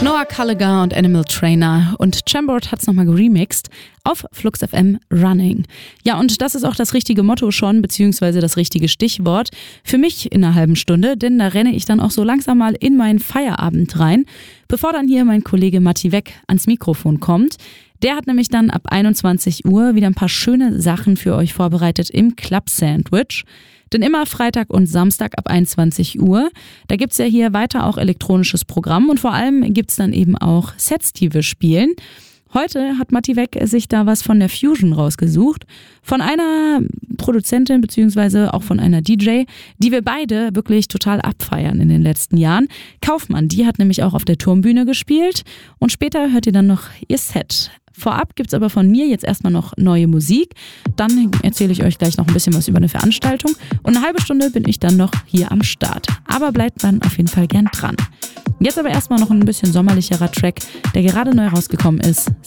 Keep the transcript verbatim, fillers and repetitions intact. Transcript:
Noah Gallagher und Animal Trainer und Chambord hat's nochmal geremixed auf Flux F M Running. Ja, und das ist auch das richtige Motto schon, beziehungsweise das richtige Stichwort für mich in einer halben Stunde, denn da renne ich dann auch so langsam mal in meinen Feierabend rein, bevor dann hier mein Kollege Matti Weck ans Mikrofon kommt. Der hat nämlich dann ab einundzwanzig Uhr wieder ein paar schöne Sachen für euch vorbereitet im Club Sandwich. Denn immer Freitag und Samstag ab einundzwanzig Uhr, da gibt's ja hier weiter auch elektronisches Programm und vor allem gibt's dann eben auch Sets, die wir spielen. Heute hat Matti Weck sich da was von der Fusion rausgesucht, von einer Produzentin beziehungsweise auch von einer D J, die wir beide wirklich total abfeiern in den letzten Jahren. Kaufmann, die hat nämlich auch auf der Turmbühne gespielt und später hört ihr dann noch ihr Set. Vorab gibt's aber von mir jetzt erstmal noch neue Musik. Dann erzähle ich euch gleich noch ein bisschen was über eine Veranstaltung. Und eine halbe Stunde bin ich dann noch hier am Start. Aber bleibt dann auf jeden Fall gern dran. Jetzt aber erstmal noch ein bisschen sommerlicherer Track, der gerade neu rausgekommen ist.